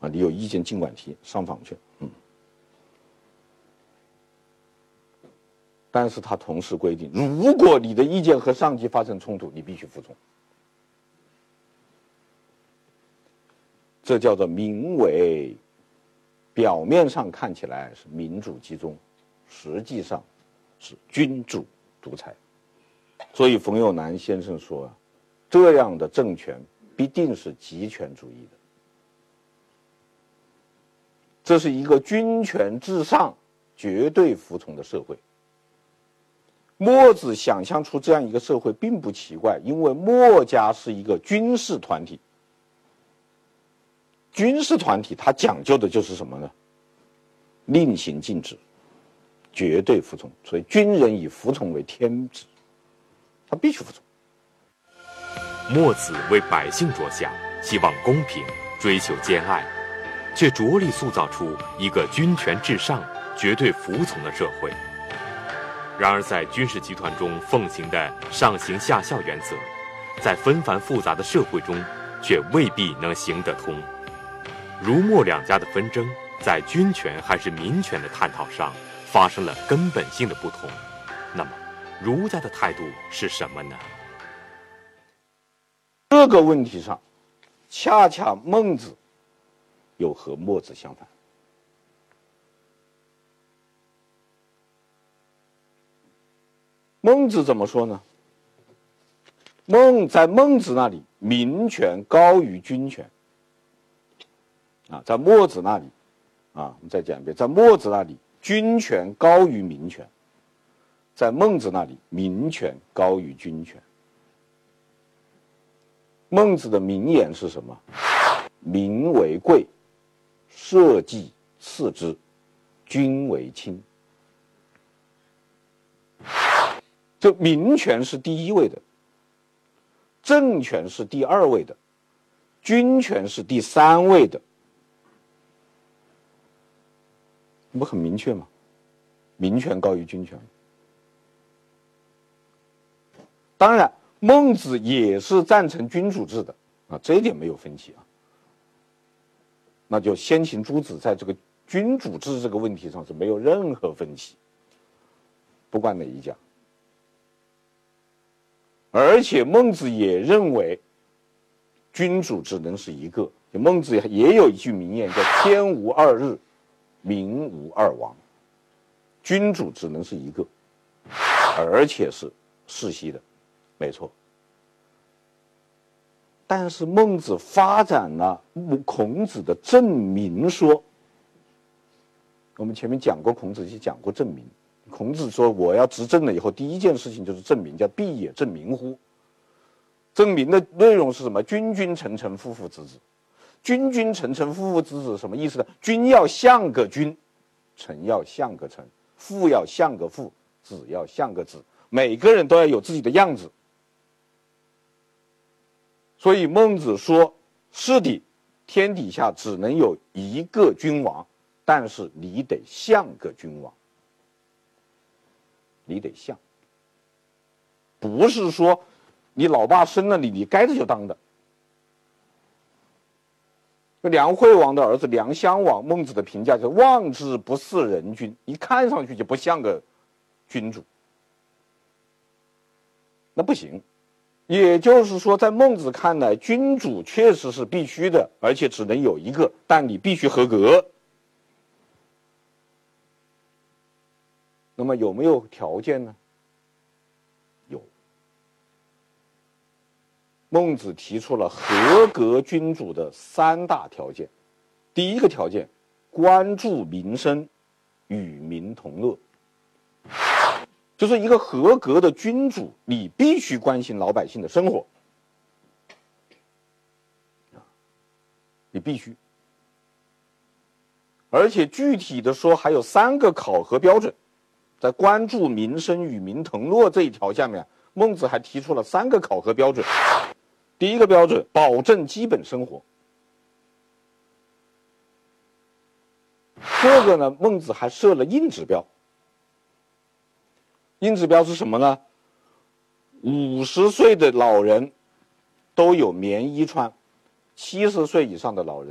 啊，你有意见尽管提，上访去。但是他同时规定，如果你的意见和上级发生冲突，你必须服从。这叫做名为表面上看起来是民主集中，实际上是君主独裁。所以冯友南先生说，这样的政权必定是极权主义的。这是一个君权至上、绝对服从的社会。墨子想象出这样一个社会并不奇怪，因为墨家是一个军事团体。军事团体它讲究的就是什么呢？令行禁止，绝对服从。所以军人以服从为天职，他必须服从。 墨子为百姓着想，希望公平，追求兼爱，却着力塑造出一个君权至上、绝对服从的社会。然而，在军事集团中奉行的上行下效原则，在纷繁复杂的社会中，却未必能行得通。儒墨两家的纷争，在君权还是民权的探讨上发生了根本性的不同。那么，儒家的态度是什么呢？ 这个问题上，恰恰孟子又和墨子相反。孟子怎么说呢？在孟子那里，民权高于君权。在墨子那里，我们再讲一遍，在墨子那里，君权高于民权；在孟子那里，民权高于君权。孟子的名言是什么？民为贵，社稷次之，君为轻。这民权是第一位的，政权是第二位的，君权是第三位的。不很明确吗？民权高于君权。当然，孟子也是赞成君主制的这一点没有分歧那就先秦诸子在这个君主制这个问题上是没有任何分歧，不管哪一家。而且孟子也认为君主只能是一个，孟子也有一句名言叫“天无二日，民无二王”，君主只能是一个，而且是世袭的，没错。但是孟子发展了孔子的正名说。我们前面讲过，孔子就讲过正名。孔子说，我要执政了以后，第一件事情就是正名，叫必也正名乎。正名的内容是什么？君君臣臣，父父子子。君君臣臣，父父子子什么意思呢？君要像个君，臣要像个臣，父要像个父，子要像个子，每个人都要有自己的样子。所以孟子说，是的，天底下只能有一个君王，但是你得像个君王，你得像，不是说你老爸生了你，你该着就当的。梁惠王的儿子梁襄王，孟子的评价就是望之不似人君，一看上去就不像个君主，那不行。也就是说，在孟子看来，君主确实是必须的，而且只能有一个，但你必须合格。那么有没有条件呢？有。孟子提出了合格君主的3大条件。第一个条件，关注民生，与民同乐。就是一个合格的君主，你必须关心老百姓的生活，你必须。而且具体的说，还有3个考核标准。在关注民生与民同乐这一条下面，孟子还提出了3个考核标准。第一个标准，保证基本生活。这个呢，孟子还设了硬指标。硬指标是什么呢？50岁的老人都有棉衣穿，70岁以上的老人